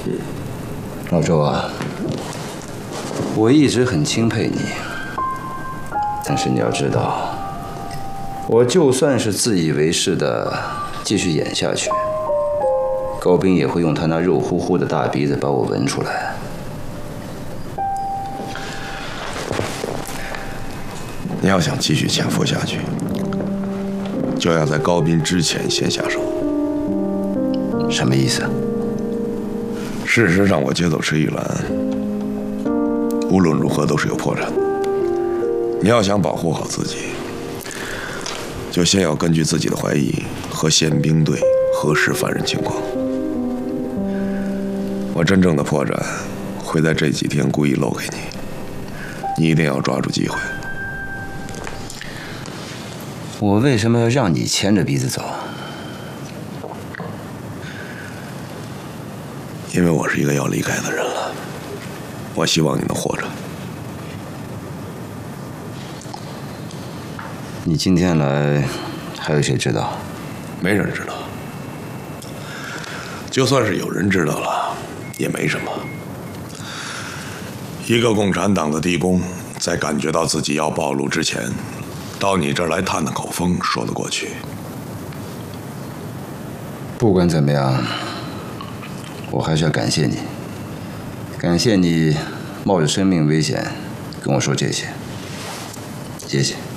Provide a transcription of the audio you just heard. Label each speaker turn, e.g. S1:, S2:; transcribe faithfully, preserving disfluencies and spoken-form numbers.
S1: 老周啊，我一直很钦佩你，但是你要知道，我就算是自以为是的继续演下去，高斌也会用他那肉乎乎的大鼻子把我闻出来。
S2: 你要想继续潜伏下去，就要在高斌之前先下手。
S1: 什么意思？
S2: 事实上，我接走池玉兰，无论如何都是有破绽的。你要想保护好自己，就先要根据自己的怀疑和宪兵队核实犯人情况。我真正的破绽会在这几天故意露给你，你一定要抓住机会。
S1: 我为什么要让你牵着鼻子走？
S2: 因为我是一个要离开的人了，我希望你能活着。
S1: 你今天来，还有谁知道？
S2: 没人知道。就算是有人知道了，也没什么。一个共产党的地工，在感觉到自己要暴露之前，到你这儿来探探口风，说得过去。
S1: 不管怎么样，我还是要感谢你，感谢你冒着生命危险跟我说这些，谢谢。